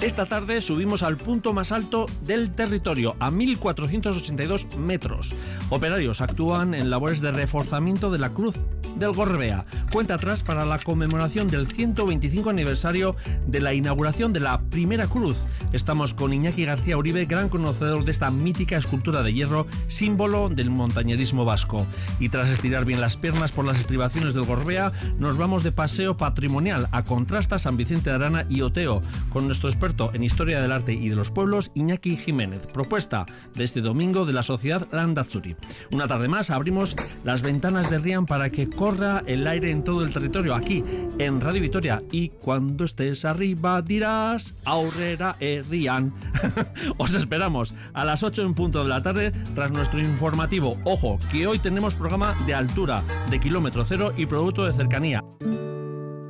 Esta tarde subimos al punto más alto del territorio, a 1.482 metros. Operarios actúan en labores de reforzamiento de la Cruz del Gorbea. Cuenta atrás para la conmemoración del 125 aniversario de la inauguración de la primera cruz. Estamos con Iñaki García Uribe, gran conocedor de esta mítica escultura de hierro, símbolo del montañerismo vasco. Y tras estirar bien las piernas por las estribaciones del Gorbea, nos vamos de paseo patrimonial a Contrasta, San Vicente de Arana y Oteo, con nuestro experto en historia del arte y de los pueblos, Iñaki Jiménez. Propuesta de este domingo de la Sociedad Landazuri. Una tarde más abrimos las ventanas de Rian para que corra el aire en todo el territorio, aquí en Radio Vitoria. Y cuando estés arriba dirás aurrera Rian. Os esperamos a las 8 en punto de la tarde tras nuestro informativo. Ojo, que hoy tenemos programa de altura, de kilómetro cero y producto de cercanía.